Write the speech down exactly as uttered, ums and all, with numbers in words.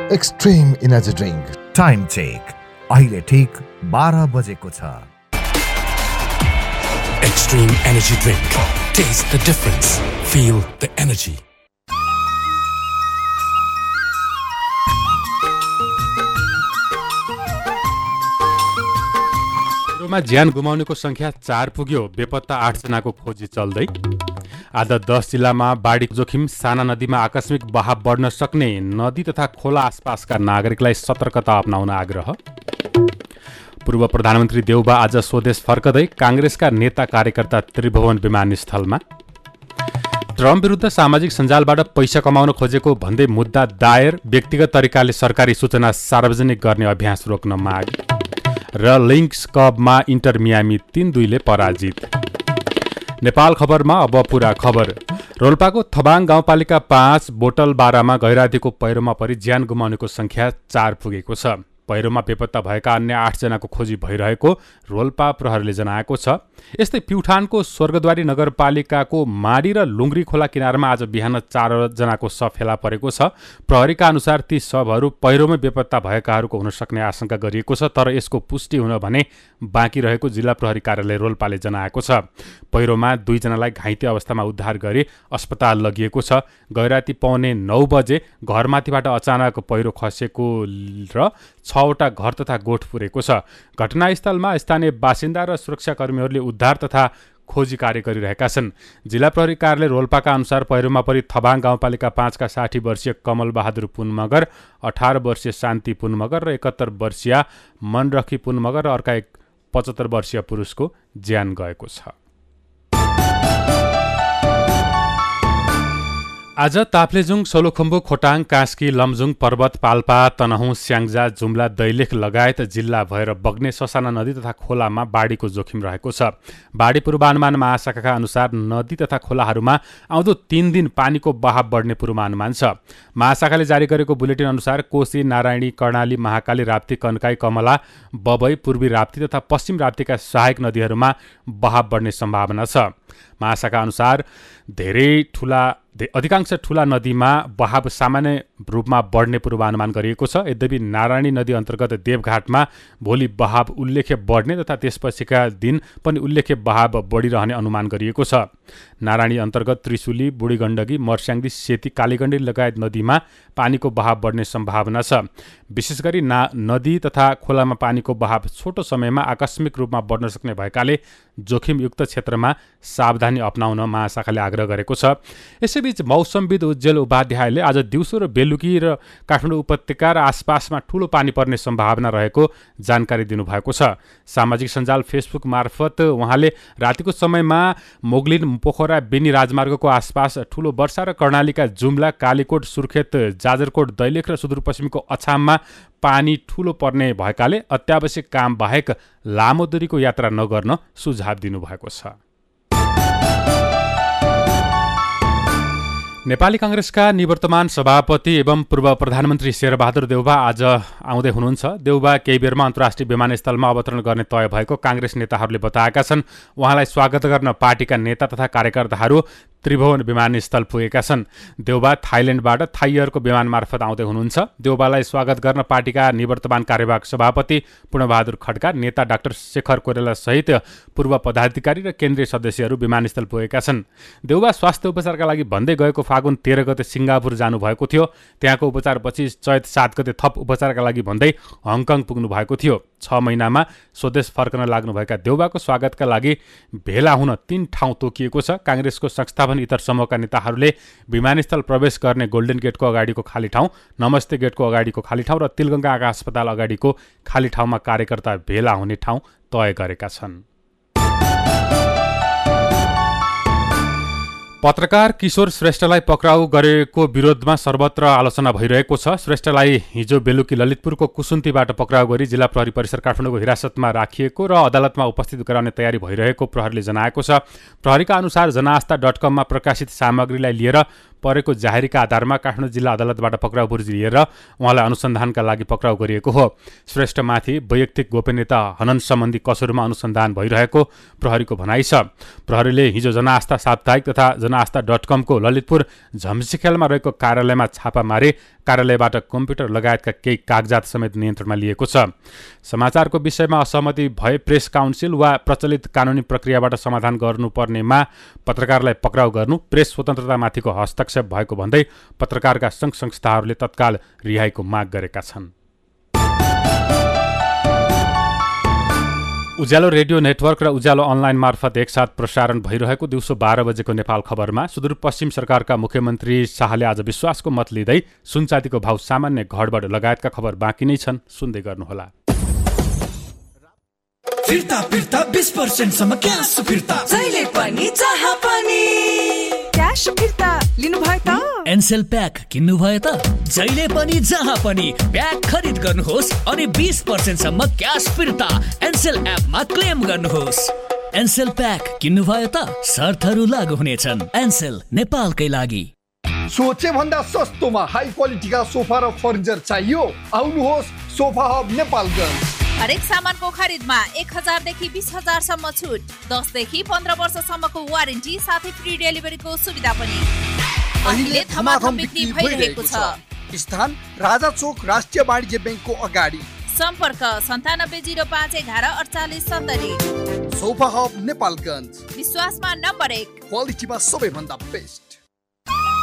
Extreme energy drink. Time check अहिले ठिक बाह्र बजेको छ। Extreme Energy Drink. Taste the difference. Feel the energy. मा ज्यान गुमाउनेको संख्या चार पुग्यो। बेपत्ता आठ जनाको खोजी चल्दै। आज दस जिल्लामा बाढी जोखिम। साना नदीमा आकस्मिक बहाव बढ्न सक्ने। नदी तथा खोला आसपासका नागरिकलाई सतर्कता अपनाउन आग्रह। पूर्व प्रधानमन्त्री देउबा आज स्वदेश फर्कदै। काङ्ग्रेसका नेता कार्यकर्ता त्रिभुवन विमानस्थलमा। ट्रम्प विरुद्ध सामाजिक सञ्जालबाट पैसा कमाउन खोजेको भन्दै मुद्दा दायर। व्यक्तिगत तरिकाले सरकारी सूचना सार्वजनिक गर्ने अभ्यास रोक्न माग। र लिङ्क्स कपमा इन्टर मियामी तीन दुईले पराजित। नेपाल खबरमा अब पुरा खबर। रोल्पाको थबाङ गाउँपालिका पाँच बोटल बारामा गैरातीको पहिरोमा परि ज्यान गुमाउनेको संख्या चार पुगेको छ। पहिरोमा बेपत्ता भएका अन्य आठजनाको खोजी भइरहेको रोल्पा प्रहरीले जनाएको छ। यस्तै प्युठानको स्वर्गद्वारी नगरपालिकाको माडी र लुङ्ग्री खोला किनारमा आज बिहान चारजनाको शव फेला परेको छ। प्रहरीका अनुसार ती शवहरू पहिरोमै बेपत्ता भएकाहरूको हुन सक्ने आशंका गरिएको छ, तर यसको पुष्टि हुन भने बाँकी रहेको जिल्ला प्रहरी कार्यालय रोल्पाले जनाएको छ। पहिरोमा दुईजनालाई घाइते अवस्थामा उद्धार गरी अस्पताल लगिएको छ। गैराती पौने नौ बजे घरमाथिबाट अचानक पहिरो खसेको र छवटा घर तथा गोठ पुरेको छ। घटनास्थलमा स्थानीय बासिन्दा र सुरक्षाकर्मीहरूले उद्धार तथा खोजी कार्य गरिरहेका छन्। जिल्ला प्रहरी कार्यालय रोल्पाका अनुसार पहिरोमा परि थबाङ गाउँपालिका पाँचका साठी वर्षीय कमल बहादुर पुन मगर, अठार वर्षीय शान्ति पुन मगर र एकहत्तर वर्षीय मनरखी पुन मगर र अर्का एक पचहत्तर वर्षीय पुरुषको ज्यान गएको छ। आज ताप्लेजुङ, सोलुखुम्बु, खोटाङ, कास्की, लमजुङ, पर्वत, पाल्पा, तनहुँ, स्याङ्जा, जुम्ला, दैलेख लगायत जिल्ला भएर बग्ने ससाना नदी तथा खोलामा बाढीको जोखिम रहेको छ। बाढी पूर्वानुमान महाशाखाका अनुसार नदी तथा खोलाहरूमा आउँदो तीन दिन पानीको बहाव बढ्ने पूर्वानुमान छ। महाशाखाले जारी गरेको बुलेटिन अनुसार कोशी, नारायणी, कर्णाली, महाकाली, राप्ती, कन्काई, कमला, बबई, पूर्वी राप्ती तथा पश्चिम राप्तीका सहायक नदीहरूमा बहाव बढ्ने सम्भावना छ। महाशाखा अनुसार धेरै ठुला अधिकांश ठुला नदीमा बहाव सामान्य रूपमा बढ्ने पूर्वानुमान गरिएको छ। यद्यपि नारायणी नदी अन्तर्गत देवघाटमा भोलि बहाव उल्लेख्य बढ्ने तथा त्यसपछिका दिन पनि उल्लेख्य बहाव बढिरहने अनुमान गरिएको छ। नारायणी अन्तर्गत त्रिशुली, बुढी गण्डकी, मर्स्याङ्दी, सेती, कालीगण्डी लगायत नदीमा पानीको बहाव बढ्ने सम्भावना छ। विशेष गरी ना नदी तथा खोलामा पानीको बहाव छोटो समयमा आकस्मिक रूपमा बढ्न सक्ने भएकाले जोखिमयुक्त क्षेत्रमा सावधानी अपनाउन महाशाखाले आग्रह गरेको छ। यसैबीच मौसमविद उज्जवल उपाध्यायले आज दिउँसो र बेलुकी र काठमाडौँ उपत्यका र आसपासमा ठूलो पानी पर्ने सम्भावना रहेको जानकारी दिनुभएको छ। सामाजिक सञ्जाल फेसबुक मार्फत उहाँले रातिको समयमा मोगलिन, पोखरा, बेनी राजमार्गको आसपास ठूलो वर्षा र कर्णालीका जुम्ला, कालीकोट, सुर्खेत, जाजरकोट, दैलेख र सुदूरपश्चिमको अछाममा पानी ठूलो पर्ने भएकाले अत्यावश्यक काम बाहेक लामो दूरीको यात्रा नगर्न सुझाव दिनुभएको छ। नेपाली काङ्ग्रेसका निवर्तमान सभापति एवं पूर्व प्रधानमन्त्री शेरबहादुर देउबा आज आउँदै हुनुहुन्छ। देउबा केही बेरमा अन्तर्राष्ट्रिय विमानस्थलमा अवतरण गर्ने तय भएको काङ्ग्रेस नेताहरूले बताएका छन्। उहाँलाई स्वागत गर्न पार्टीका नेता तथा कार्यकर्ताहरू त्रिभुवन विमानस्थल पुगेका छन्। देउबा थाइल्याण्डबाट थाई एयरको विमान मार्फत आउँदै हुनुहुन्छ। देउबालाई स्वागत गर्न पार्टीका निवर्तमान कार्यवाहक सभापति पूर्णबहादुर खड्का, नेता डाक्टर शेखर कोइराला सहित पूर्व पदाधिकारी र केन्द्रीय सदस्यहरू विमानस्थल पुगेका छन्। देउबा स्वास्थ्य उपचारका लागि भन्दै गएको फागुन तेह्र गते सिङ्गापुर जानुभएको थियो। त्यहाँको उपचारपछि चैत सात गते थप उपचारका लागि भन्दै हङकङ पुग्नु भएको थियो। छ महिनामा स्वदेश फर्कन लाग्नुभएका देउबाको स्वागतका लागि भेला हुन तीन ठाउँ तोकिएको छ। काङ्ग्रेसको संस्थापन इतर समूहका नेताहरूले विमानस्थल प्रवेश गर्ने गोल्डन गेटको अगाडिको खाली ठाउँ, नमस्ते गेटको अगाडिको खाली ठाउँ र तिलगङ्गा आँखा अस्पताल अगाडिको खाली ठाउँमा कार्यकर्ता भेला हुने ठाउँ तय गरेका छन्। पत्रकार किशोर श्रेष्ठलाई पक्राउ गरेको विरोधमा सर्वत्र आलोचना भइरहेको छ। श्रेष्ठलाई हिजो बेलुकी ललितपुरको कुसुन्तीबाट पक्राउ गरी जिल्ला प्रहरी परिसर काठमाडौँको हिरासतमा राखिएको र अदालतमा उपस्थित गराउने तयारी भइरहेको प्रहरीले जनाएको छ। प्रहरीका अनुसार जनआस्था डट कममा प्रकाशित सामग्रीलाई लिएर परेको जाहेरीका आधारमा काठमाडौँ जिल्ला अदालतबाट पक्राउ पुर्जी लिएर उहाँलाई अनुसन्धानका लागि पक्राउ गरिएको हो। श्रेष्ठमाथि वैयक्तिक गोपनीयता हनन सम्बन्धी कसुरमा अनुसन्धान भइरहेको प्रहरीको भनाइ छ। प्रहरीले हिजो जनआस्था साप्ताहिक तथा जनआस्था डट कमको ललितपुर झम्सीखेलमा रहेको कार्यालयमा छापा मारे कार्यालयबाट कम्प्युटर लगायतका केही कागजात समेत नियन्त्रणमा लिएको छ। समाचारको विषयमा असहमति भए प्रेस काउन्सिल वा प्रचलित कानुनी प्रक्रियाबाट समाधान गर्नुपर्नेमा पत्रकारलाई पक्राउ गर्नु प्रेस स्वतन्त्रतामाथिको हस्तक्षेप भएको भन्दै पत्रकारका सङ्घ संस्थाहरूले तत्काल रिहाईको माग गरेका छन्। उज्यालो रेडियो नेटवर्क र उज्यालो अनलाइन मार्फत एकसाथ प्रसारण भइरहेको दिउँसो बाह्र बजेको नेपाल खबरमा सुदूरपश्चिम सरकारका मुख्यमन्त्री शाहले आज विश्वासको मत लिँदै सुनचाँदीको भाउ सामान्य घटबढ लगायतका खबर बाँकी नै छन्, सुन्दै गर्नुहोला। फिर्ता फिर्ता बीस पर्सेन्ट सम्म क्यास फिर्ता जहिले पनि जहाँ पनि क्यास फिर्ता लिनुभयो त? एनसेल प्याक किन्नु भयो त? जहिले पनि जहाँ पनि प्याक खरिद गर्नुहोस् अनि बीस पर्सेन्ट सम्म क्यास फिर्ता एनसेल एपमा क्लेम गर्नुहोस्। एनसेल प्याक किन्नु भयो त? शर्तहरू लागू हुनेछन्। एनसेल नेपालकै लागि। सोचे भन्दा सस्तोमा हाई क्वालिटीका सोफा र फर्निचर चाहियो? आउनुहोस् सोफा हब नेपालगञ्ज। हरेक सामानको खरिदमा एक हजारदेखि बिस हजारसम्म छुट, दसदेखि पन्ध्र वर्षसम्मको वारेन्टी साथै फ्री डेलिभरीको सुविधा पनि। अहिले धमाधम बिक्री भइरहेको छ। स्थान राजा चोक राष्ट्रिय वाणिज्य ब्याङ्कको अगाडि। सम्पर्क सन्तानब्बे जिरो पाँच एघार अडचालिस सत्तरी। सोफा हब नेपालगञ्ज, विश्वासमा नम्बर एक, क्वालिटीमा सबैभन्दा बेस्ट।